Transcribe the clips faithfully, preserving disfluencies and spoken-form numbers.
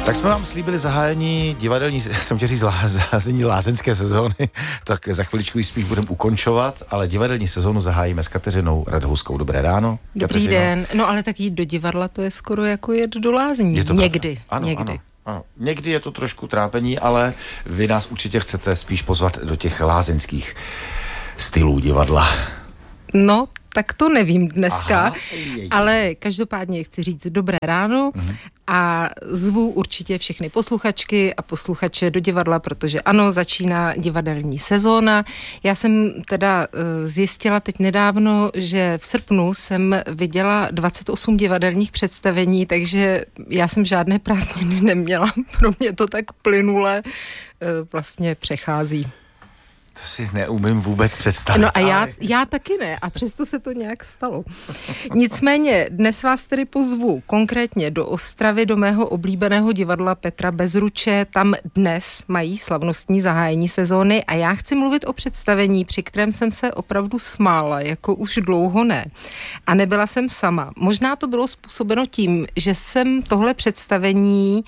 Tak jsme vám slíbili zahájení divadelní, jsem chtěl říct zahájení lázeňské sezóny, tak za chviličku ji spíš budeme ukončovat, ale divadelní sezónu zahájíme s Kateřinou Radhouskou. Dobré ráno. Dobrý Kateřino. den. No ale tak jít do divadla, to je skoro jako jet do lázní. Je to někdy. Ano, někdy. Ano, ano. Někdy je to trošku trápení, ale vy nás určitě chcete spíš pozvat do těch lázeňských stylů divadla. No, tak to nevím dneska, Aha, ale každopádně chci říct dobré ráno mm-hmm. a zvu určitě všechny posluchačky a posluchače do divadla, protože ano, začíná divadelní sezóna. Já jsem teda uh, zjistila teď nedávno, že v srpnu jsem viděla dvacet osm divadelních představení, takže já jsem žádné prázdniny neměla. Pro mě to tak plynule uh, vlastně přechází. To si neumím vůbec představit. No a já, já taky ne, a přesto se to nějak stalo. Nicméně dnes vás tedy pozvu konkrétně do Ostravy, do mého oblíbeného divadla Petra Bezruče. Tam dnes mají slavnostní zahájení sezóny a já chci mluvit o představení, při kterém jsem se opravdu smála, jako už dlouho ne. A nebyla jsem sama. Možná to bylo způsobeno tím, že jsem tohle představení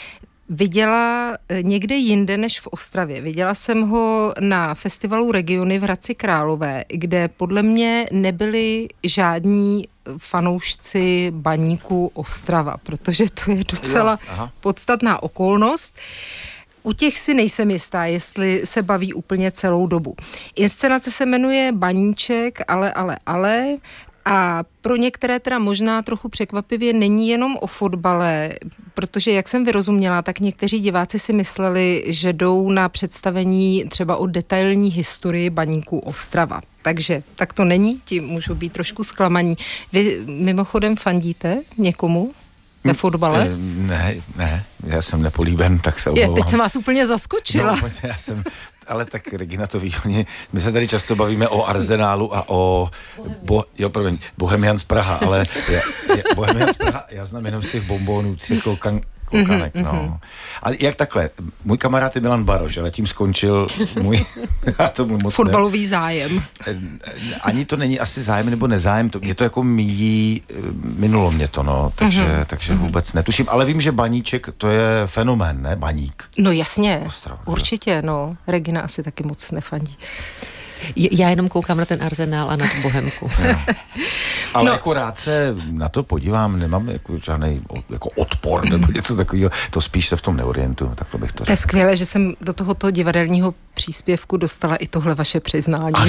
viděla někde jinde než v Ostravě. Viděla jsem ho na festivalu Regiony v Hradci Králové, kde podle mě nebyli žádní fanoušci Baníku Ostrava, protože to je docela jo, podstatná okolnost. U těch si nejsem jistá, jestli se baví úplně celou dobu. Inscenace se jmenuje Baníček, ale, ale, ale... A pro některé teda možná trochu překvapivě není jenom o fotbale, protože jak jsem vyrozuměla, tak někteří diváci si mysleli, že jdou na představení třeba o detailní historii Baníku Ostrava. Takže tak to není, ti můžou být trošku zklamaní. Vy mimochodem fandíte někomu ve fotbale? Ne, ne, já jsem nepolíben, tak se omlouvám. Je, teď jsem vás úplně zaskočila. No, já jsem... Ale tak Regina to ví, oni, my se tady často bavíme o Arsenálu a o Bo, jo, promiň, Bohemians Praha, ale je, je, Bohemians Praha, já znám jenom z těch bombónů, těch koukan, koukanek, mm-hmm, no. A jak takhle, můj kamarád je Milan Baroš, ale tím skončil můj, já tomu moc fotbalový ne, zájem. Ani to není asi zájem nebo nezájem, to, mě to jako míjí, minulo mě to, no, takže, mm-hmm. takže vůbec netuším, ale vím, že Baníček, to je fenomén, ne, Baník. No jasně, Ostrava, určitě, no, Regina asi taky moc nefandí. Já jenom koukám na ten Arsenál a na tu Bohemku. No. Ale no. jako rád se na to podívám, nemám jako žádný jako odpor nebo něco takového, to spíš se v tom neorientuju, tak to bych to řekl. To je skvělé, že jsem do tohoto divadelního příspěvku dostala i tohle vaše přiznání.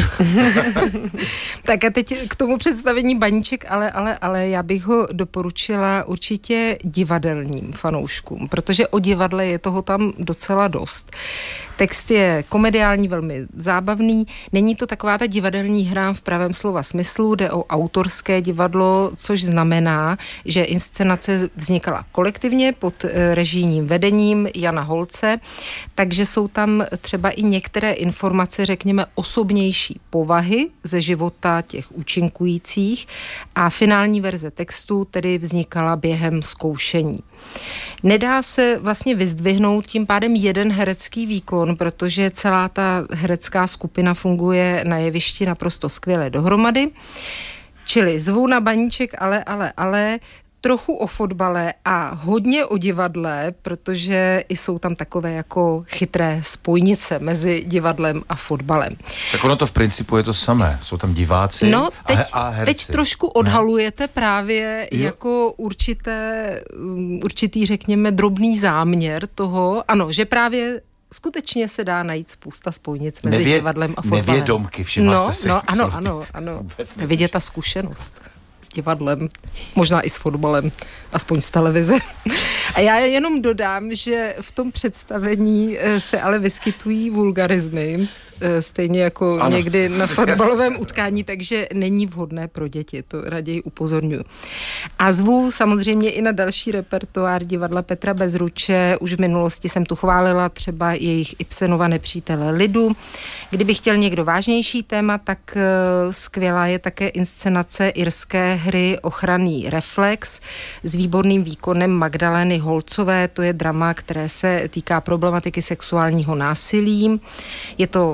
Tak a teď k tomu představení Baníček, ale, ale, ale já bych ho doporučila určitě divadelním fanouškům, protože o divadle je toho tam docela dost. Text je komediální, velmi zábavný. Není to taková ta divadelní hra v pravém slova smyslu, jde o autorské divadlo, což znamená, že inscenace vznikala kolektivně pod režijním vedením Jana Holce, takže jsou tam třeba i některé informace, řekněme, osobnější povahy ze života těch účinkujících a finální verze textu tedy vznikala během zkoušení. Nedá se vlastně vyzdvihnout tím pádem jeden herecký výkon, protože celá ta herecká skupina funguje na jevišti naprosto skvěle dohromady. Čili zvu na Baníček, ale, ale, ale, trochu o fotbale a hodně o divadle, protože i jsou tam takové jako chytré spojnice mezi divadlem a fotbalem. Tak ono to v principu je to samé. Jsou tam diváci no, teď, a, a herci. Teď trošku odhalujete právě jo. jako určité, určitý, řekněme, drobný záměr toho, ano, že právě skutečně se dá najít spousta spojnic mezi Nevě, divadlem a fotbalem. Nevědomky, všimla no, jste si. No, ano, ano, ano. Vidět ta zkušenost s divadlem, možná i s fotbalem, aspoň z televize. A já jenom dodám, že v tom představení se ale vyskytují vulgarismy, stejně jako ano. někdy na fotbalovém utkání, takže není vhodné pro děti, to raději upozorňuji. A zvu samozřejmě i na další repertoár divadla Petra Bezruče. Už v minulosti jsem tu chválila třeba jejich Ibsenova Nepřítele lidu. Kdyby chtěl někdo vážnější téma, tak skvělá je také inscenace irské hry Ochranný reflex s výborným výkonem Magdalény Holcové. To je drama, které se týká problematiky sexuálního násilí. Je to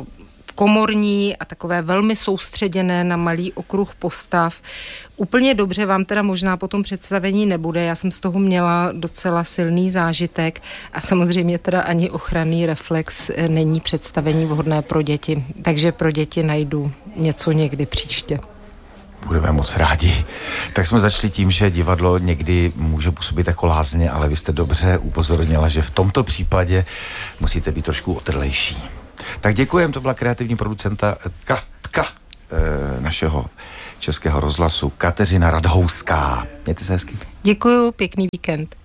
komorní a takové velmi soustředěné na malý okruh postav. Úplně dobře vám teda možná po tom představení nebude, já jsem z toho měla docela silný zážitek a samozřejmě teda ani ochranný reflex není představení vhodné pro děti, takže pro děti najdu něco někdy příště. Budeme moc rádi. Tak jsme začali tím, že divadlo někdy může působit jako lázně, ale vy jste dobře upozornila, že v tomto případě musíte být trošku otrlejší. Tak děkujem, to byla kreativní producentka tka, e, našeho Českého rozhlasu Kateřina Radhouská. Mějte se hezky. Děkuju, pěkný víkend.